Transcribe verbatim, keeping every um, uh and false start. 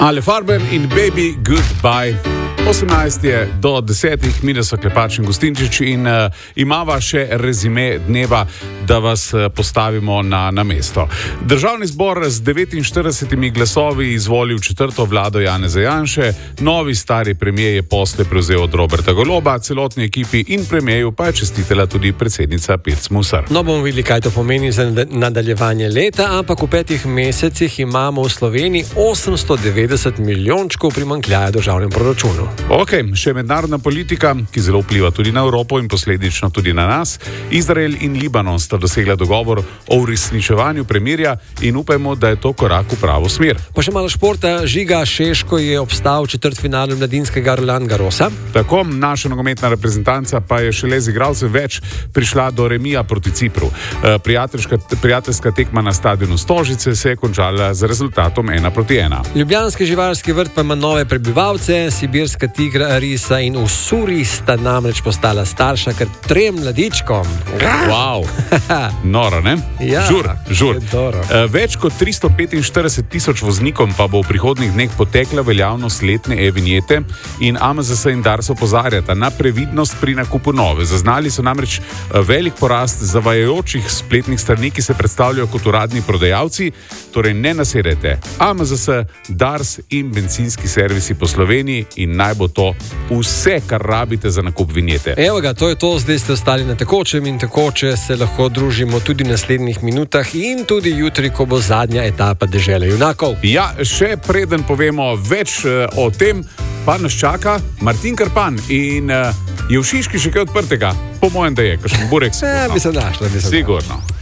Ale Farben in Baby Goodbye. osemnajst je do desetih, mi so Klepač in Gustinčič in uh, imava še rezime dneva, da vas uh, postavimo na, na mesto. Državni zbor z devetinštiridesetimi glasovi izvolil četrto vlado Janeza Janše, novi stari premijer je posle prevzel od Roberta Goloba, celotni ekipi in premijeju pa je čestitela tudi predsednica Pirc Musar. No, bomo videli, kaj to pomeni za nadaljevanje leta, ampak v petih mesecih imamo v Sloveniji osemsto devetdeset milijončkov primanjkljaja v državnem proračunu. Ok, še mednarodna politika, ki zelo vpliva tudi na Evropo in posledično tudi na nas. Izrael in Libanon sta dosegla dogovor o uresničevanju premirja in upajmo, da je to korak v pravo smer. Pa še malo športa. Žiga Šeško je obstal v četrtfinalu mladinskega Roland Garrosa. Tako, naša nogometna reprezentanca pa je šele z igralcev več prišla do remija proti Cipru. Prijateljska, prijateljska tekma na stadionu Stožice se je končala z rezultatom ena proti ena. Ljubljanski živalski vrt pa ima nove prebivalce, sibirska tigra Risa in Usuri sta namreč postala starša kar trem mladičkom. Wow, noro, ne? Ja, žur, žur. Je Več kot tristo petinštirideset tisoč voznikom pa bo v prihodnjih dneh potekla veljavnost letne e-vinjete in A M Z S in Dars opozarjata na previdnost pri nakupu nove. Zaznali so namreč velik porast zavajajočih spletnih strani, ki se predstavljajo kot uradni prodajalci, torej ne nasedete. A M Z S, Dars in bencinski servisi po Sloveniji in naj bo to vse, kar rabite za nakup vinjete. Evo ga, to je to, zdaj ste ostali na tekočem in tekoče se lahko družimo tudi v naslednjih minutah in tudi jutri, ko bo zadnja etapa Dežele junakov. Ja, še preden povemo več uh, o tem, pa nas čaka Martin Krpan in uh, je v Šiški še kaj odprtega? Po mojem, da je, kakšen burek sigurno. Ja, bi se našla, bi se Sigurno.